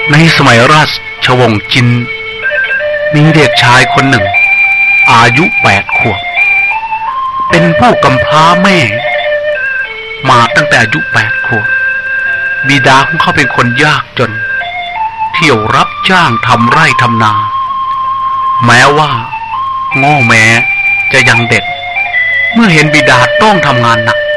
ในสมัยราชวงศ์จินมีเด็กชายคนหนึ่งอายุ8 ขวบเป็นผู้กำพร้าแม่มาตั้งแต่อายุ8 ขวบบิดาของเขาเป็นคนยากจนเที่ยวรับจ้างทำไร่ทำนาแม้ว่าง้อแม้จะยังเด็กเมื่อเห็นบิดาต้องทำงานหนัก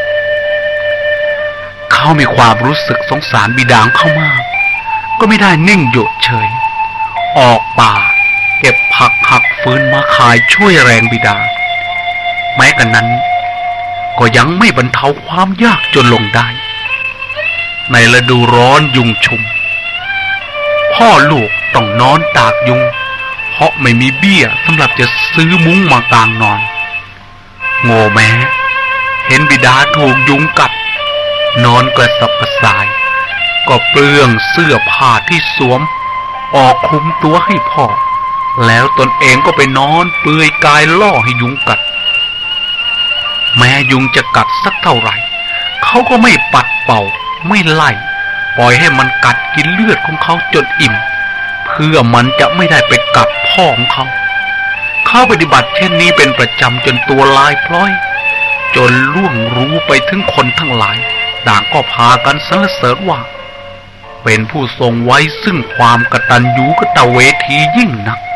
เขามีความรู้สึกสงสารบิดาของเขามากก็ไม่ได้นิ่งอยู่เฉยออกป่าเก็บผักหักฟืนมาขายช่วยแรงบิดาแม้กระนั้นก็ยังไม่บรรเทาความยากจนลงได้ในฤดูร้อนยุงชุมพ่อลูกต้องนอนตากยุงเพราะไม่มีเบี้ยสำหรับจะซื้อมุ้งมากางนอนโง่แม้เห็นบิดาถูกยุงกัดนอนกระสับกระส่ายก็เปลื้องเสื้อผ้าที่สวมออกคลุมตัวให้พ่อแล้วตนเองก็ไปนอนเปลือยกายล่อให้ยุงกัดแม้ยุงจะกัดสักเท่าไหร่เขาก็ไม่ปัดเป่าไม่ไล่ปล่อยให้มันกัดกินเลือดของเขาจนอิ่มเพื่อมันจะไม่ได้ไปกัดพ่อของเขาปฏิบัติเช่นนี้เป็นประจำจนตัวลายพร้อยจนล่วงรู้ไปถึงคนทั้งหลายต่างก็พากันสรรเสริญว่าเป็นผู้ทรงไว้ซึ่งความกตัญญูกตเวทียิ่งนัก